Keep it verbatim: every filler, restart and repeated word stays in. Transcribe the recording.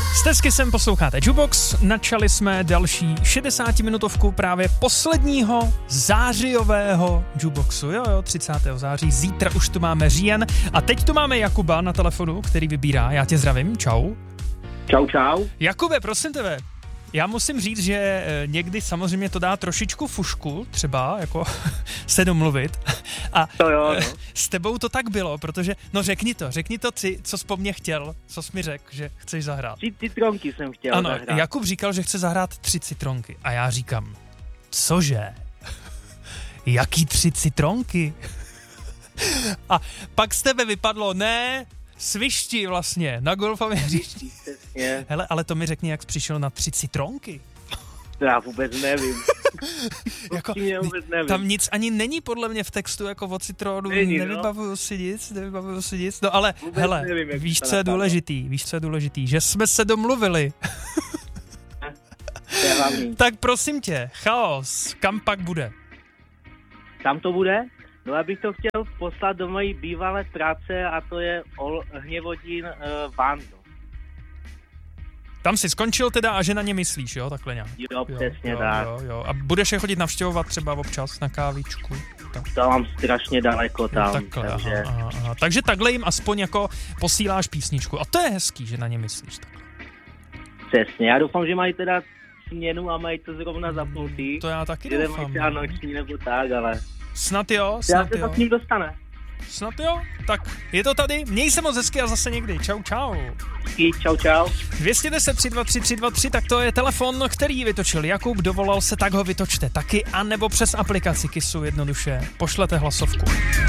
Stezky sem posloucháte Jukebox, načali jsme další šedesátiminutovku právě posledního zářijového Jukeboxu, jo jo, třicátého září, zítra už tu máme říjen a teď tu máme Jakuba na telefonu, který vybírá, já tě zdravím, čau. Čau, čau. Jakube, prosím tebe, já musím říct, že někdy samozřejmě to dá trošičku fušku, třeba jako se domluvit. A to jo, no. S tebou to tak bylo, protože, no řekni to, řekni to, co jsi po mně chtěl, co jsi mi řekl, že chceš zahrát. Tři citronky jsem chtěl ano, zahrát. Jakub říkal, že chce zahrát tři citronky a já říkám, cože? Jaký tři citronky? A pak z tebe vypadlo, ne, svišti vlastně, na golfovém hřišti. Hele, ale to mi řekni, jak jsi přišel na tři citronky. To já vůbec nevím. jako, vůbec nevím. Tam nic ani není podle mě v textu jako o citronu, není, nevybavuju no. si nic, nevybavuju si nic. No ale, vůbec hele, nevím, víš, co je důležitý, víš, co je důležitý, že jsme se domluvili. To je hlavní. Tak prosím tě, Chaos, kam pak bude? Kam to bude? No já bych to chtěl poslat do mojí bývalé práce a to je Ol Hněvodín uh, Vando. Tam jsi skončil teda a že na ně myslíš, jo, takhle nějak? Jo, přesně jo, tak. Jo, jo. A budeš je chodit navštěvovat třeba občas na kávičku? Tak. To mám strašně daleko tam. No, takhle, takže... Aha, aha, aha. takže takhle jim aspoň jako posíláš písničku. A to je hezký, že na ně myslíš takhle. Přesně, já doufám, že mají teda směnu a mají to zrovna zapnutý. To já taky že doufám. Že mají třeba noční nebo tak, ale... Snad jo, snad já se jo. to k ním dostane. Snad jo, tak je to tady, měj se moc hezky a zase někdy, čau čau. Čau čau. dvě stě deset tři dva tři tři dva tři, tak to je telefon, který vytočil Jakub, dovolal se, tak ho vytočte taky, anebo přes aplikaci Kissu jednoduše pošlete hlasovku.